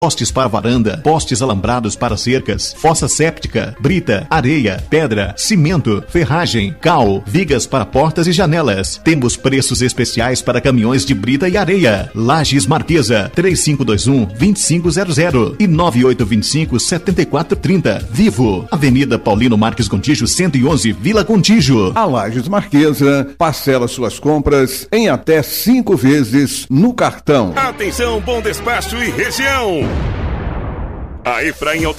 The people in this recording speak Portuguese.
Postes para varanda, postes alambrados para cercas, fossa séptica, brita, areia, pedra, cimento, ferragem, cal, vigas para portas e janelas. Temos preços especiais para caminhões de brita e areia. Lages Marquesa, 3521-2500 e 9825-7430. Vivo, Avenida Paulino Marques Gontijo, 111, Vila Gontijo. A Lages Marquesa parcela suas compras em até 5 vezes no cartão. Atenção, Bom Despacho e região. A Efraim